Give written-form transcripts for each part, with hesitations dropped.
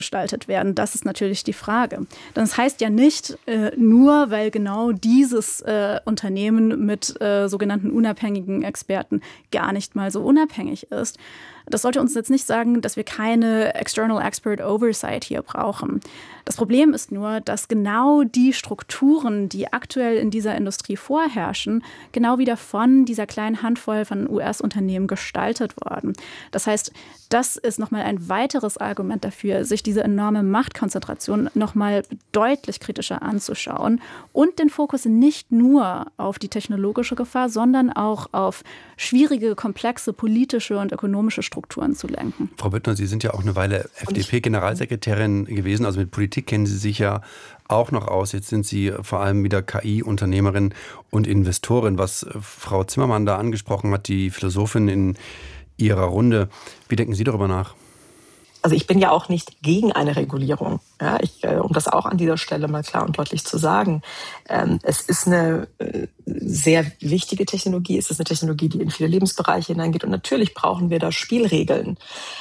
gestaltet werden? Das ist natürlich die Frage. Das heißt ja nicht, nur weil genau dieses Unternehmen mit sogenannten unabhängigen Experten gar nicht mal so unabhängig ist. Das sollte uns jetzt nicht sagen, dass wir keine External Expert Oversight hier brauchen. Das Problem ist nur, dass genau die Strukturen, die aktuell in dieser Industrie vorherrschen, genau wieder von dieser kleinen Handvoll von US-Unternehmen gestaltet worden. Das heißt, das ist nochmal ein weiteres Argument dafür, sich diese enorme Machtkonzentration nochmal deutlich kritischer anzuschauen und den Fokus nicht nur auf die technologische Gefahr, sondern auch auf schwierige, komplexe politische und ökonomische Strukturen zu lenken. Frau Büttner, Sie sind ja auch eine Weile FDP-Generalsekretärin gewesen, also mit Politik kennen Sie sich ja auch noch aus. Jetzt sind Sie vor allem wieder KI-Unternehmerin und Investorin, was Frau Zimmermann da angesprochen hat, die Philosophin in Ihrer Runde. Wie denken Sie darüber nach? Also ich bin ja auch nicht gegen eine Regulierung. Ja, um das auch an dieser Stelle mal klar und deutlich zu sagen. Es ist eine sehr wichtige Technologie. Es ist eine Technologie, die in viele Lebensbereiche hineingeht. Und natürlich brauchen wir da Spielregeln.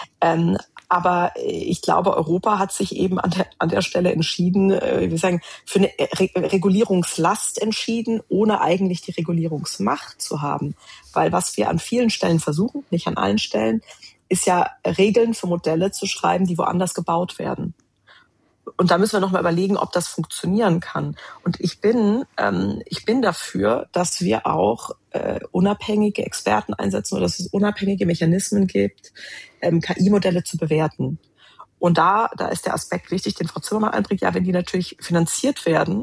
Aber ich glaube, Europa hat sich eben an der Stelle entschieden, für eine Regulierungslast entschieden, ohne eigentlich die Regulierungsmacht zu haben. Weil was wir an vielen Stellen versuchen, nicht an allen Stellen, ist ja Regeln für Modelle zu schreiben, die woanders gebaut werden. Und da müssen wir nochmal überlegen, ob das funktionieren kann. Und ich bin dafür, dass wir auch unabhängige Experten einsetzen oder dass es unabhängige Mechanismen gibt, KI-Modelle zu bewerten. Und da ist der Aspekt wichtig, den Frau Zimmermann einbringt. Ja, wenn die natürlich finanziert werden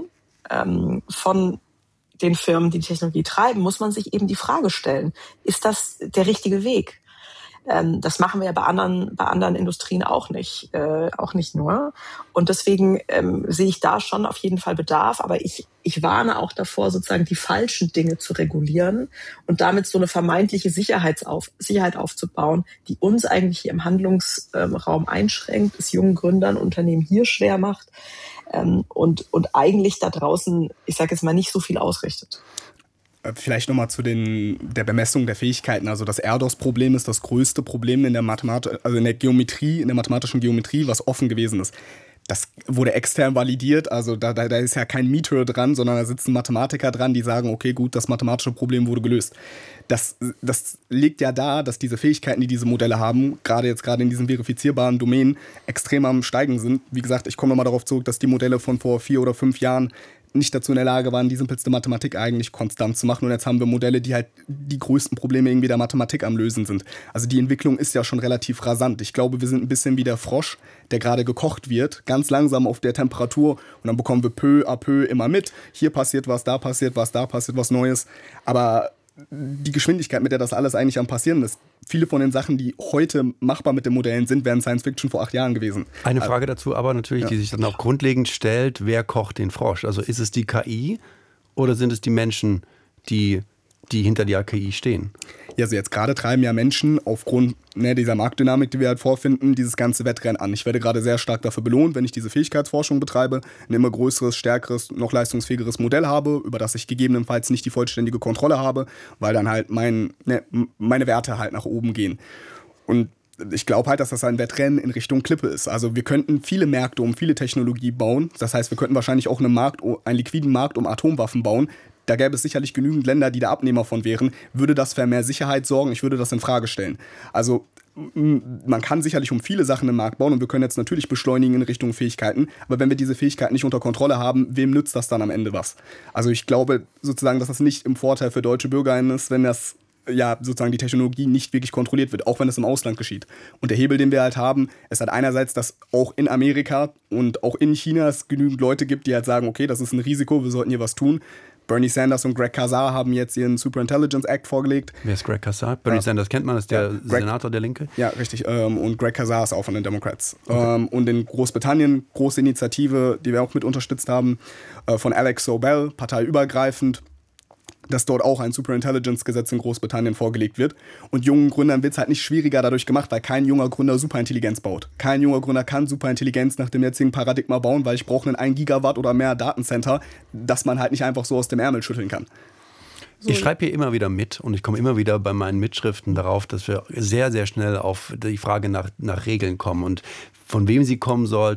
von den Firmen, die die Technologie treiben, muss man sich eben die Frage stellen, ist das der richtige Weg? Das machen wir ja bei anderen Industrien auch nicht nur. Und deswegen sehe ich da schon auf jeden Fall Bedarf. Aber ich warne auch davor, sozusagen die falschen Dinge zu regulieren und damit so eine vermeintliche Sicherheit aufzubauen, die uns eigentlich hier im Handlungsraum einschränkt, es jungen Gründern, Unternehmen hier schwer macht und eigentlich da draußen, ich sage jetzt mal, nicht so viel ausrichtet. Vielleicht nochmal zu der Bemessung der Fähigkeiten. Also das Erdos-Problem ist das größte Problem in der Geometrie, in der mathematischen Geometrie, was offen gewesen ist. Das wurde extern validiert, also da ist ja kein Meter dran, sondern da sitzen Mathematiker dran, die sagen, okay, gut, das mathematische Problem wurde gelöst. Das liegt ja da, dass diese Fähigkeiten, die diese Modelle haben, gerade in diesen verifizierbaren Domänen, extrem am Steigen sind. Wie gesagt, ich komme nochmal darauf zurück, dass die Modelle von vor 4 oder 5 Jahren nicht dazu in der Lage waren, die simpelste Mathematik eigentlich konstant zu machen. Und jetzt haben wir Modelle, die halt die größten Probleme irgendwie der Mathematik am Lösen sind. Also die Entwicklung ist ja schon relativ rasant. Ich glaube, wir sind ein bisschen wie der Frosch, der gerade gekocht wird, ganz langsam auf der Temperatur. Und dann bekommen wir peu à peu immer mit. Hier passiert was, da passiert was Neues. Aber die Geschwindigkeit, mit der das alles eigentlich am Passieren ist, viele von den Sachen, die heute machbar mit den Modellen sind, wären Science Fiction vor 8 Jahren gewesen. Eine Frage dazu aber natürlich, die sich dann auch grundlegend stellt, wer kocht den Frosch? Also ist es die KI oder sind es die Menschen, die hinter der KI stehen? Ja, also jetzt gerade treiben ja Menschen aufgrund dieser Marktdynamik, die wir halt vorfinden, dieses ganze Wettrennen an. Ich werde gerade sehr stark dafür belohnt, wenn ich diese Fähigkeitsforschung betreibe, ein immer größeres, stärkeres, noch leistungsfähigeres Modell habe, über das ich gegebenenfalls nicht die vollständige Kontrolle habe, weil dann halt meine Werte halt nach oben gehen. Und ich glaube halt, dass das ein Wettrennen in Richtung Klippe ist. Also wir könnten viele Märkte um viele Technologie bauen. Das heißt, wir könnten wahrscheinlich auch einen liquiden Markt um Atomwaffen bauen. Da gäbe es sicherlich genügend Länder, die da Abnehmer von wären. Würde das für mehr Sicherheit sorgen? Ich würde das in Frage stellen. Also man kann sicherlich um viele Sachen im Markt bauen und wir können jetzt natürlich beschleunigen in Richtung Fähigkeiten. Aber wenn wir diese Fähigkeiten nicht unter Kontrolle haben, wem nützt das dann am Ende was? Also ich glaube sozusagen, dass das nicht im Vorteil für deutsche BürgerInnen ist, wenn das sozusagen die Technologie nicht wirklich kontrolliert wird, auch wenn es im Ausland geschieht. Und der Hebel, den wir halt haben, ist halt einerseits, dass auch in Amerika und auch in China es genügend Leute gibt, die halt sagen, okay, das ist ein Risiko, wir sollten hier was tun. Bernie Sanders und Greg Casar haben jetzt ihren Superintelligence Act vorgelegt. Wer ist Greg Casar? Bernie Sanders kennt man, das ist der Senator der Linke. Ja, richtig. Und Greg Casar ist auch von den Democrats. Okay. Und in Großbritannien, große Initiative, die wir auch mit unterstützt haben, von Alex Sobel, parteiübergreifend, dass dort auch ein Superintelligence-Gesetz in Großbritannien vorgelegt wird. Und jungen Gründern wird es halt nicht schwieriger dadurch gemacht, weil kein junger Gründer Superintelligenz baut. Kein junger Gründer kann Superintelligenz nach dem jetzigen Paradigma bauen, weil ich brauche einen 1 Gigawatt oder mehr Datencenter, das man halt nicht einfach so aus dem Ärmel schütteln kann. So. Ich schreibe hier immer wieder mit und ich komme immer wieder bei meinen Mitschriften darauf, dass wir sehr, sehr schnell auf die Frage nach Regeln kommen und von wem sie kommen soll,